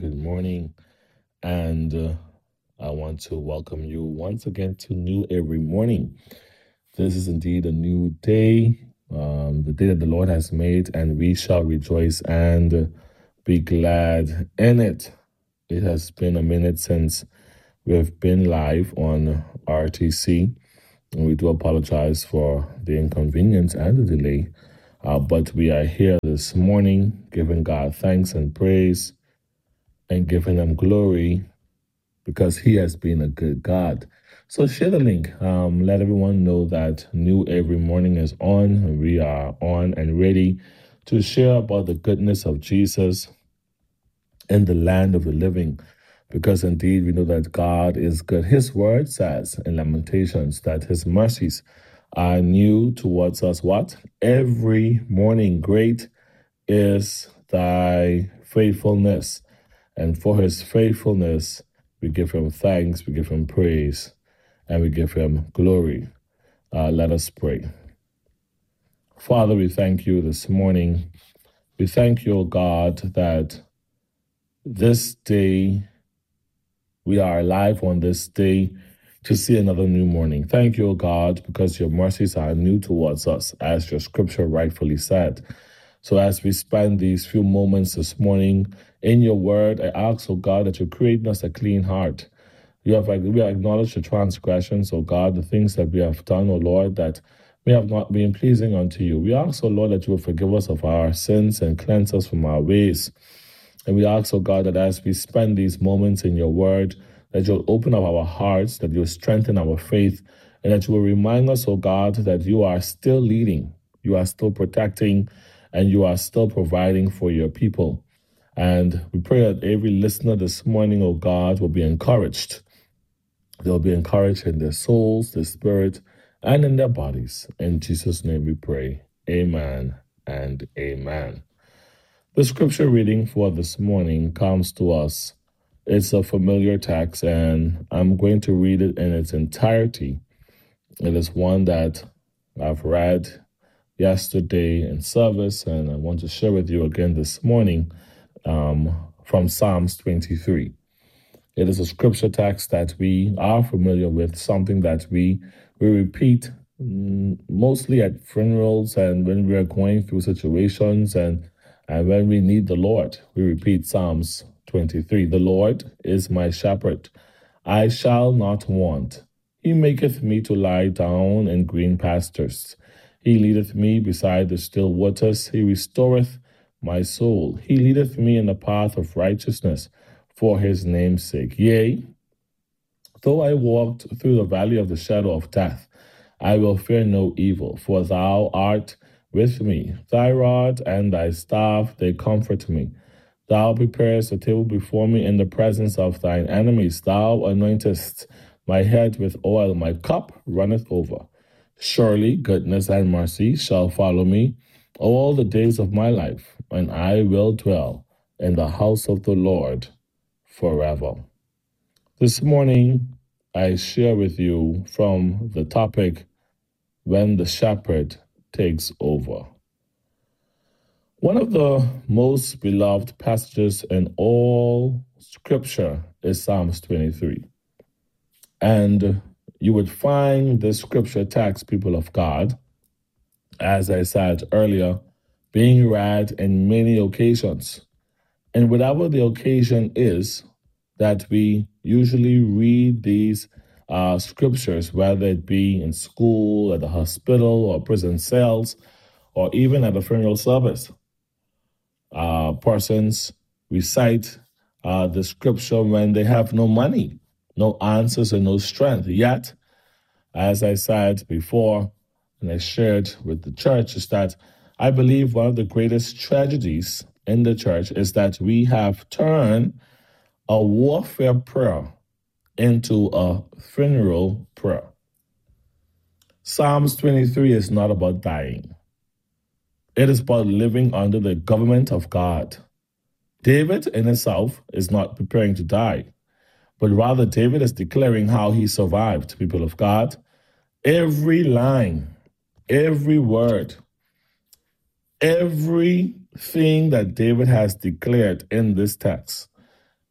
good morning. And I want to welcome you once again to New Every Morning. This is indeed a new day, the day that the Lord has made, and we shall rejoice and be glad in it. It has been a minute since we have been live on RTC, and we do apologize for the inconvenience and the delay. But we are here this morning giving God thanks and praise and giving Him glory because He has been a good God. So share the link. Let everyone know that New Every Morning is on. We are on and ready to share about the goodness of Jesus in the land of the living. Because indeed we know that God is good. His word says in Lamentations that His mercies are new towards us. What? Every morning. Great is thy faithfulness. And for His faithfulness, we give Him thanks, we give Him praise, and we give Him glory. Let us pray. Father, we thank You this morning. We thank You, O God, that this day, we are alive on this day to see another new morning. Thank You, O God, because Your mercies are new towards us, as Your scripture rightfully said. So as we spend these few moments this morning in Your word, I ask, O God, that You create in us a clean heart. We acknowledge the transgressions, O God, the things that we have done, O Lord, that we have not been pleasing unto You. We ask, O Lord, that You will forgive us of our sins and cleanse us from our ways. And we ask, O God, that as we spend these moments in Your word, that You'll open up our hearts, that You'll strengthen our faith, and that You will remind us, O God, that You are still leading, You are still protecting, and You are still providing for Your people. And we pray that every listener this morning, O God, will be encouraged. They'll be encouraged in their souls, their spirit, and in their bodies. In Jesus' name we pray. Amen and amen. The scripture reading for this morning comes to us. It's a familiar text, and I'm going to read it in its entirety. It is one that I've read yesterday in service, and I want to share with you again this morning from Psalms 23. It is a scripture text that we are familiar with, something that we repeat mostly at funerals and when we are going through situations and when we need the Lord. We repeat Psalms 23. The Lord is my shepherd. I shall not want. He maketh me to lie down in green pastures. He leadeth me beside the still waters. He restoreth my soul. He leadeth me in the path of righteousness for His name's sake. Yea, though I walked through the valley of the shadow of death, I will fear no evil, for Thou art with me. Thy rod and Thy staff, they comfort me. Thou preparest a table before me in the presence of Thine enemies. Thou anointest my head with oil, my cup runneth over. Surely goodness and mercy shall follow me all the days of my life, and I will dwell in the house of the Lord forever. This morning, I share with you from the topic, When the Shepherd Takes Over. One of the most beloved passages in all Scripture is Psalms 23. And you would find this scripture text, people of God, as I said earlier, being read in many occasions. And whatever the occasion is that we usually read these scriptures, whether it be in school, at the hospital, or prison cells, or even at a funeral service, persons recite the scripture when they have no money, no answers, and no strength. Yet, as I said before, and I shared with the church, is that I believe one of the greatest tragedies in the church is that we have turned a warfare prayer into a funeral prayer. Psalms 23 is not about dying. It is about living under the government of God. David in himself is not preparing to die, but rather David is declaring how he survived, people of God. Every line, every word, everything that David has declared in this text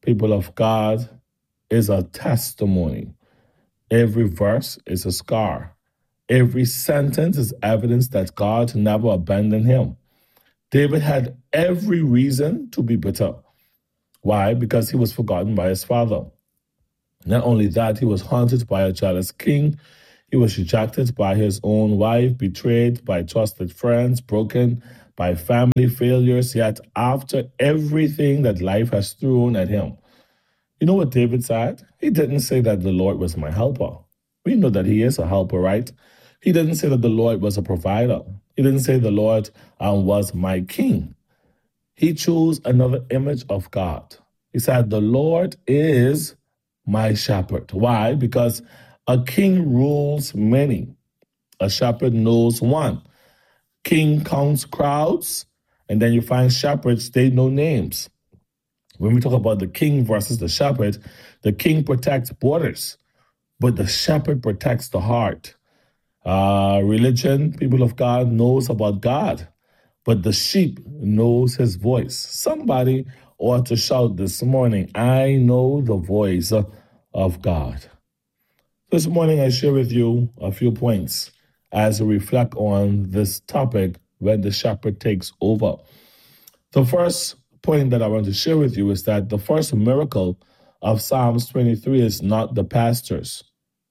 people of God, is a testimony. Every verse is a scar. Every sentence is evidence that God never abandoned him. David had every reason to be bitter. Why? Because he was forgotten by his father. Not only that, he was haunted by a jealous king. He was rejected by his own wife, betrayed by trusted friends, broken by family failures. Yet after everything that life has thrown at him, you know what David said? He didn't say that the Lord was my helper. We know that he is a helper, right? He didn't say that the Lord was a provider. He didn't say the Lord was my king. He chose another image of God. He said, the Lord is my shepherd. Why? Because a king rules many. A shepherd knows one. King counts crowds, and then you find shepherds, they know names. When we talk about the king versus the shepherd, the king protects borders, but the shepherd protects the heart. Religion, people of God, knows about God, but the sheep knows his voice. Somebody ought to shout this morning, I know the voice of God. This morning, I share with you a few points as we reflect on this topic when the shepherd takes over. The first point that I want to share with you is that the first miracle of Psalms 23 is not the pastors.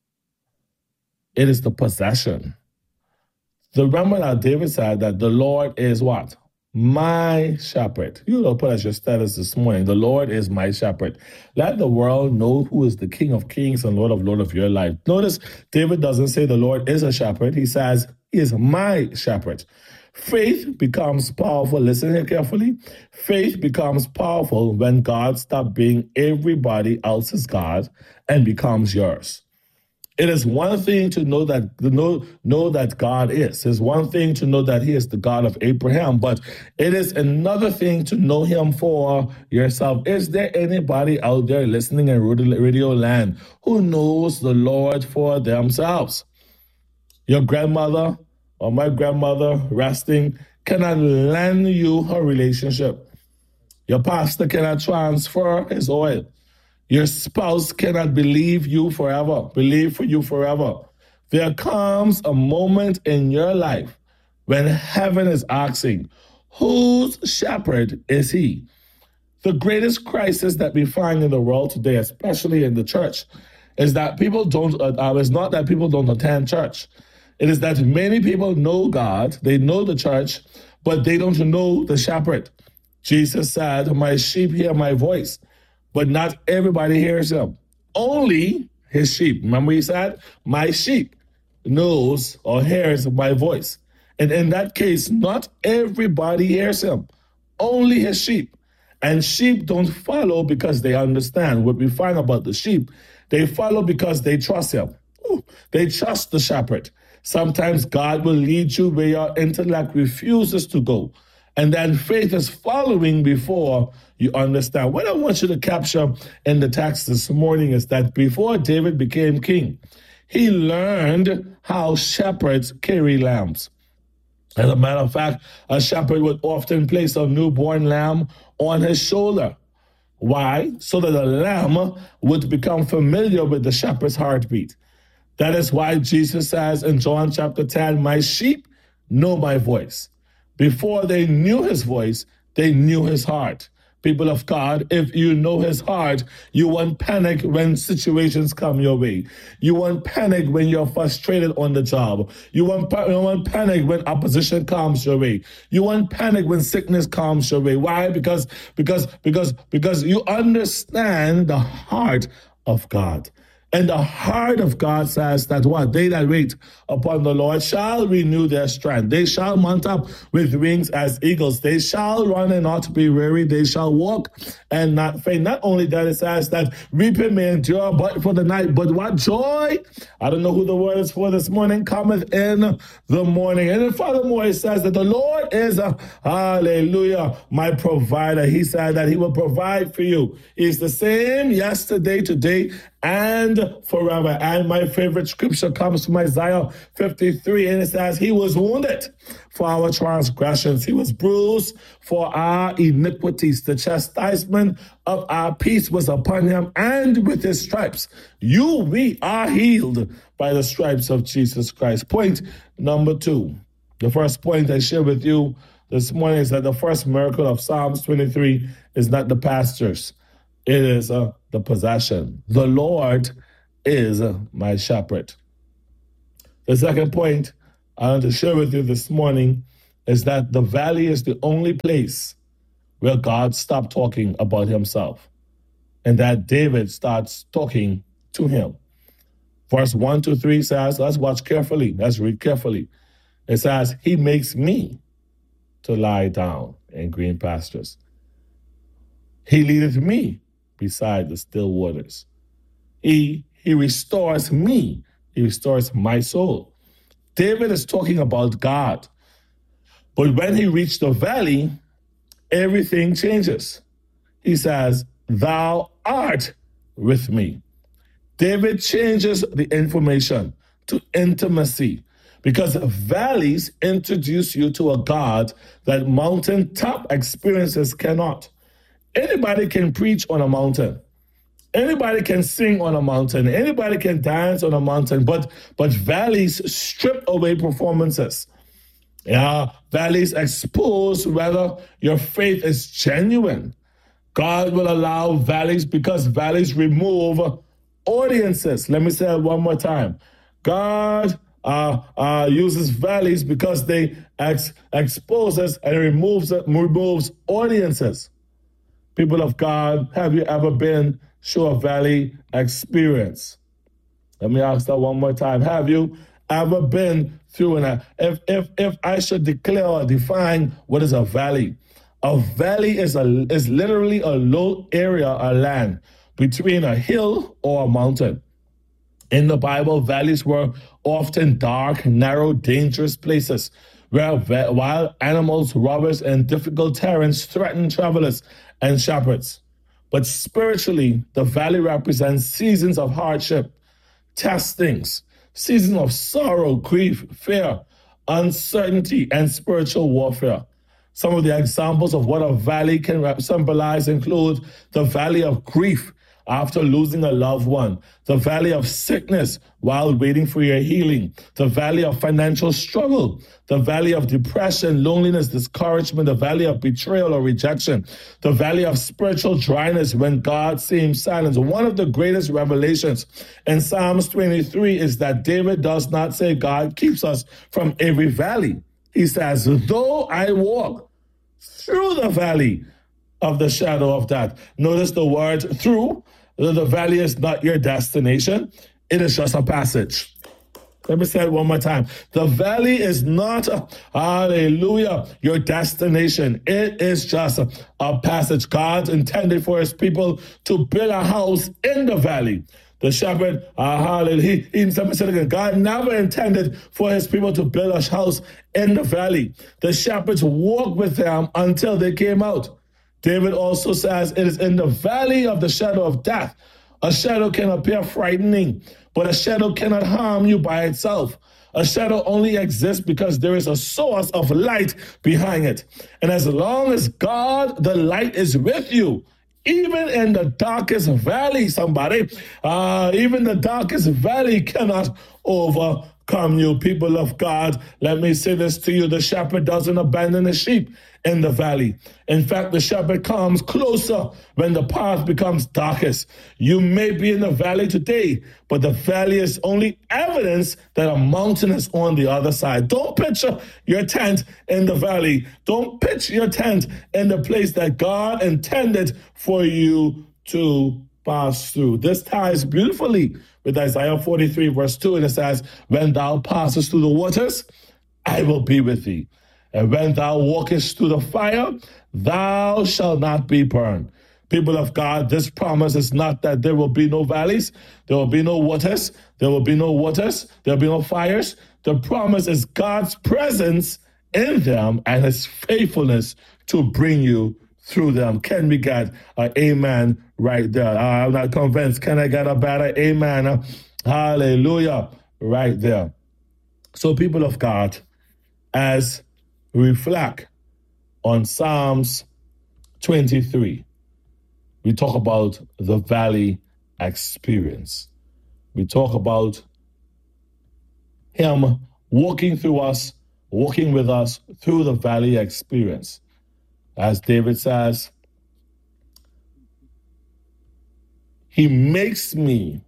It is the possession. Remember that David said that the Lord is what? My shepherd. You know, put as your status this morning, the Lord is my shepherd. Let the world know who is the King of Kings and Lord of your life. Notice David doesn't say the Lord is a shepherd. He says he is my shepherd. Faith becomes powerful. Listen here carefully. Faith becomes powerful when God stops being everybody else's God and becomes yours. It is one thing to know that God is. It's one thing to know that he is the God of Abraham, but it is another thing to know him for yourself. Is there anybody out there listening in Radio Land who knows the Lord for themselves? Your grandmother or my grandmother resting cannot lend you her relationship. Your pastor cannot transfer his oil. Your spouse cannot believe for you forever. There comes a moment in your life when heaven is asking, whose shepherd is he? The greatest crisis that we find in the world today, especially in the church, is that people it's not that people don't attend church. It is that many people know God, they know the church, but they don't know the shepherd. Jesus said, my sheep hear my voice. But not everybody hears him. Only his sheep. Remember he said, my sheep knows or hears my voice. And in that case, not everybody hears him. Only his sheep. And sheep don't follow because they understand. What we find about the sheep, they follow because they trust him. They trust the shepherd. Sometimes God will lead you where your intellect refuses to go. And then faith is following before you understand. What I want you to capture in the text this morning is that before David became king, he learned how shepherds carry lambs. As a matter of fact, a shepherd would often place a newborn lamb on his shoulder. Why? So that the lamb would become familiar with the shepherd's heartbeat. That is why Jesus says in John chapter 10, my sheep know my voice. Before they knew his voice, they knew his heart. People of God, if you know his heart, you won't panic when situations come your way. You won't panic when you're frustrated on the job. You won't panic when opposition comes your way. You won't panic when sickness comes your way. Why? Because you understand the heart of God. And the heart of God says that what? They that wait upon the Lord shall renew their strength. They shall mount up with wings as eagles. They shall run and not be weary. They shall walk and not faint. Not only that, it says that weeping may endure but for the night. But what joy? I don't know who the word is for this morning. Cometh in the morning. And then furthermore, it says that the Lord is hallelujah, my provider. He said that he will provide for you. He's the same yesterday, today, and forever. And my favorite scripture comes from Isaiah 53, and it says, he was wounded for our transgressions. He was bruised for our iniquities. The chastisement of our peace was upon him, and with his stripes, we are healed by the stripes of Jesus Christ. Point number 2. The first point I share with you this morning is that the first miracle of Psalms 23 is not the pastures. It is the possession. The Lord is my shepherd. The second point I want to share with you this morning is that the valley is the only place where God stopped talking about himself, and that David starts talking to him. Verse 1 to 3 says, let's watch carefully. Let's read carefully. It says, he makes me to lie down in green pastures. He leadeth me beside the still waters. He restores me. He restores my soul. David is talking about God. But when he reached the valley, everything changes. He says, thou art with me. David changes the information to intimacy, because valleys introduce you to a God that mountaintop experiences cannot. Anybody can preach on a mountain. Anybody can sing on a mountain. Anybody can dance on a mountain. But valleys strip away performances. Valleys expose whether your faith is genuine. God will allow valleys because valleys remove audiences. Let me say it one more time. God uses valleys because they exposes and removes audiences. People of God, have you ever been through a valley experience? Let me ask that one more time. Have you ever been through if I should declare or define what is a valley is literally a low area of land between a hill or a mountain. In the Bible, valleys were often dark, narrow, dangerous places where wild animals, robbers, and difficult terrains threatened travelers and shepherds. But spiritually, the valley represents seasons of hardship, testings, seasons of sorrow, grief, fear, uncertainty, and spiritual warfare. Some of the examples of what a valley can symbolize include the valley of grief after losing a loved one, the valley of sickness while waiting for your healing, the valley of financial struggle, the valley of depression, loneliness, discouragement, the valley of betrayal or rejection, the valley of spiritual dryness when God seems silent. One of the greatest revelations in Psalms 23 is that David does not say God keeps us from every valley. He says, though I walk through the valley of the shadow of death. Notice the word through. The valley is not your destination. It is just a passage. Let me say it one more time. The valley is not, hallelujah, your destination. It is just a passage. God intended for his people to build a house in the valley. The shepherd, hallelujah, God never intended for his people to build a house in the valley. The shepherds walked with them until they came out. David also says it is in the valley of the shadow of death. A shadow can appear frightening, but a shadow cannot harm you by itself. A shadow only exists because there is a source of light behind it. And as long as God, the light, is with you, even in the darkest valley, even the darkest valley cannot overcome you. People of God, let me say this to you. The shepherd doesn't abandon the sheep in the valley. In fact, the shepherd comes closer when the path becomes darkest. You may be in the valley today, but the valley is only evidence that a mountain is on the other side. Don't picture your tent in the valley. Don't pitch your tent in the place that God intended for you to pass through. This ties beautifully with Isaiah 43 verse 2, and it says, when thou passest through the waters, I will be with thee. And when thou walkest through the fire, thou shalt not be burned. People of God, this promise is not that there will be no valleys, there will be no waters, there will be no waters, there will be no fires. The promise is God's presence in them and his faithfulness to bring you through them. Can we get an amen right there? I'm not convinced. Can I get a better amen? Hallelujah. Right there. So, people of God, as we reflect on Psalms 23, we talk about the valley experience. We talk about him walking through us, walking with us through the valley experience. As David says, he makes me,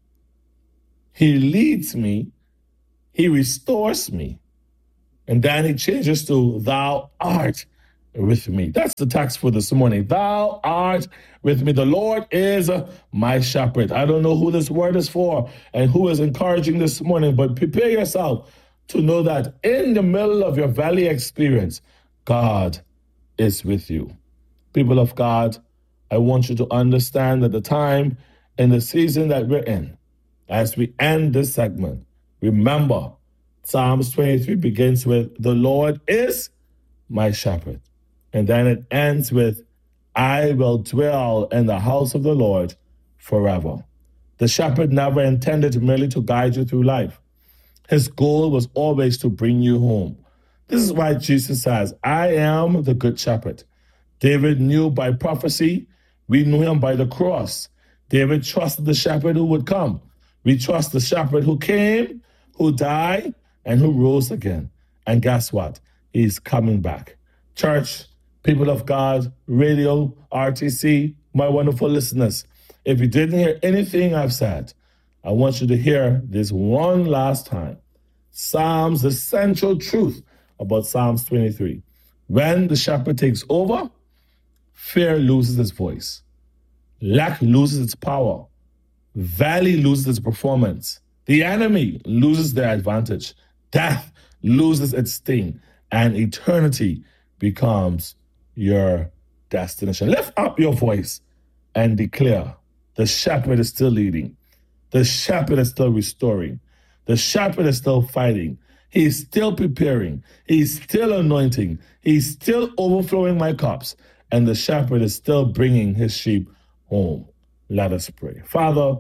he leads me, he restores me. And then he changes to, thou art with me. That's the text for this morning. Thou art with me. The Lord is my shepherd. I don't know who this word is for and who is encouraging this morning, but prepare yourself to know that in the middle of your valley experience, God is with you. People of God, I want you to understand that the time and the season that we're in, as we end this segment, remember, Psalms 23 begins with, the Lord is my shepherd. And then it ends with, I will dwell in the house of the Lord forever. The shepherd never intended merely to guide you through life. His goal was always to bring you home. This is why Jesus says, I am the good shepherd. David knew by prophecy. We knew him by the cross. David trusted the shepherd who would come. We trust the shepherd who came, who died, and who rose again. And guess what? He's coming back. Church, people of God, radio, RTC, my wonderful listeners, if you didn't hear anything I've said, I want you to hear this one last time. Psalms, the central truth about Psalms 23. When the shepherd takes over, fear loses its voice. Lack loses its power. Valley loses its performance. The enemy loses their advantage. Death loses its sting. And eternity becomes your destination. Lift up your voice and declare, the shepherd is still leading. The shepherd is still restoring. The shepherd is still fighting. He's still preparing. He's still anointing. He's still overflowing my cups. And the shepherd is still bringing his sheep home. Let us pray. Father,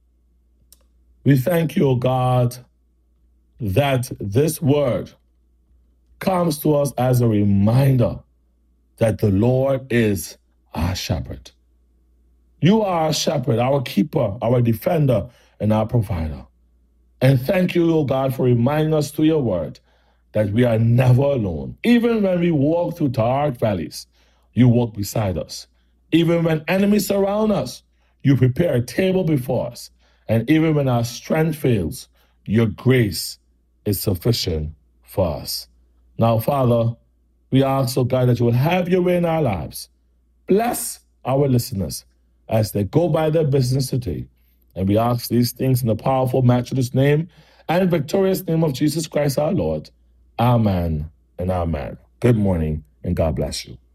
we thank you, O God, that this word comes to us as a reminder that the Lord is our shepherd. You are our shepherd, our keeper, our defender, and our provider. And thank you, O God, for reminding us through your word that we are never alone. Even when we walk through dark valleys, you walk beside us. Even when enemies surround us, you prepare a table before us. And even when our strength fails, your grace is sufficient for us. Now, Father, we ask, oh God, that you will have your way in our lives. Bless our listeners as they go by their business today. And we ask these things in the powerful, matchless name and victorious name of Jesus Christ our Lord. Amen and amen. Good morning and God bless you.